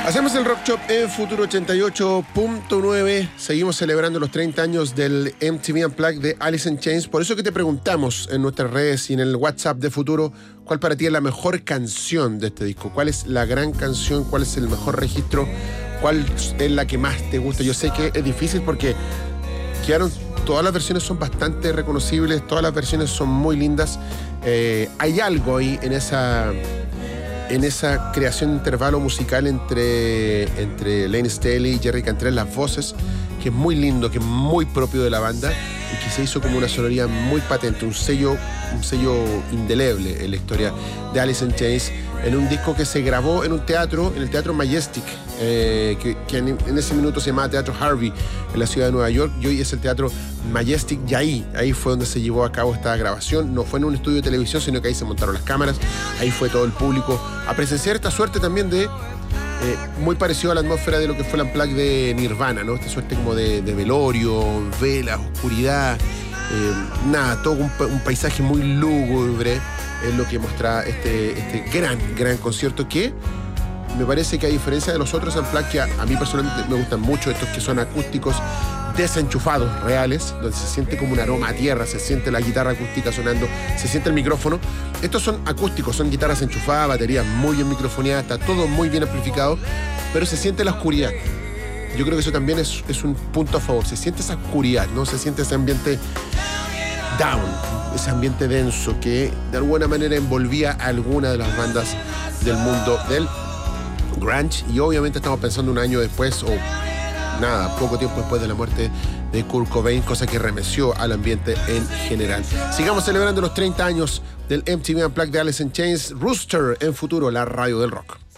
Hacemos el Rock Shop en Futuro 88.9. Seguimos celebrando los 30 años del MTV Unplugged de Alice in Chains. Por eso que te preguntamos en nuestras redes y en el WhatsApp de Futuro, ¿cuál para ti es la mejor canción de este disco? ¿Cuál es la gran canción? ¿Cuál es el mejor registro? ¿Cuál es la que más te gusta? Yo sé que es difícil porque todas las versiones son bastante reconocibles, todas las versiones son muy lindas. Hay algo ahí en esa creación de intervalo musical entre Layne Staley y Jerry Cantrell, las voces, que es muy lindo, que es muy propio de la banda y que se hizo como una sonoridad muy patente, un sello indeleble en la historia de Alice in Chains, en un disco que se grabó en un teatro, en el Teatro Majestic, que en ese minuto se llamaba Teatro Harvey, en la ciudad de Nueva York, y hoy es el Teatro Majestic, y ahí fue donde se llevó a cabo esta grabación. No fue en un estudio de televisión, sino que ahí se montaron las cámaras, ahí fue todo el público a presenciar esta suerte también de muy parecido a la atmósfera de lo que fue el Unplugged de Nirvana, ¿no? Esta suerte como de velorio, velas, oscuridad, todo un paisaje muy lúgubre, es lo que muestra este gran concierto, que me parece que a diferencia de los otros Unplugged, que a mí personalmente me gustan mucho, estos que son acústicos desenchufados, reales, donde se siente como un aroma a tierra, se siente la guitarra acústica sonando, se siente el micrófono. Estos son acústicos, son guitarras enchufadas, baterías muy bien microfoneadas, está todo muy bien amplificado, pero se siente la oscuridad. Yo creo que eso también es un punto a favor. Se siente esa oscuridad, ¿no? Se siente ese ambiente down, ese ambiente denso que de alguna manera envolvía a alguna de las bandas del mundo del grunge. Y obviamente estamos pensando un año después, o poco tiempo después de la muerte de Kurt Cobain, cosa que remeció al ambiente en general. Sigamos celebrando los 30 años del MTV Unplugged de Alice in Chains. Rooster en Futuro, la radio del rock.